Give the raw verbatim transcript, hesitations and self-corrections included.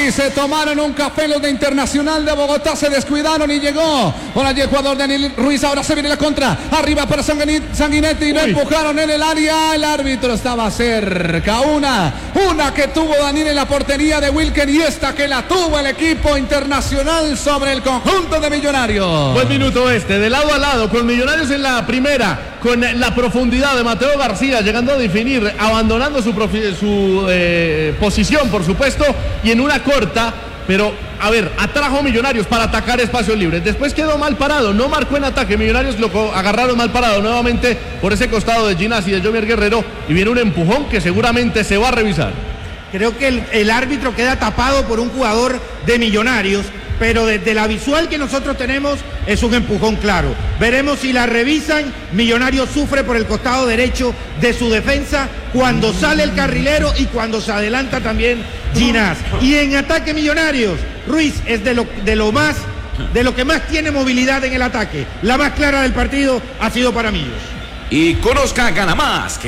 y se tomaron un café los de Internacional de Bogotá, se descuidaron y llegó por allí el jugador Daniel Ruiz. Ahora se viene la contra, arriba para Sanguinetti y lo empujaron en el área. El árbitro estaba cerca. Una, una que tuvo Daniel en la portería de Wilken y esta que la tuvo el equipo Internacional sobre el conjunto de Millonarios. Buen minuto este, de lado a lado, con Millonarios en la primera, con la profundidad de Mateo García, llegando a definir, abandonando su, profi- su eh, posición, por supuesto, y en una corta, pero, a ver, atrajo Millonarios para atacar espacios libres. Después quedó mal parado, no marcó en ataque. Millonarios lo agarraron mal parado nuevamente por ese costado de Ginás y de Jomier Guerrero, y viene un empujón que seguramente se va a revisar. Creo que el, el árbitro queda tapado por un jugador de Millonarios, pero desde la visual que nosotros tenemos es un empujón claro. Veremos si la revisan. Millonarios sufre por el costado derecho de su defensa cuando sale el carrilero y cuando se adelanta también Ginás. Y en ataque Millonarios, Ruiz es de lo, de lo más, de lo que más tiene movilidad en el ataque. La más clara del partido ha sido para Millos. Y conozca Gana Más,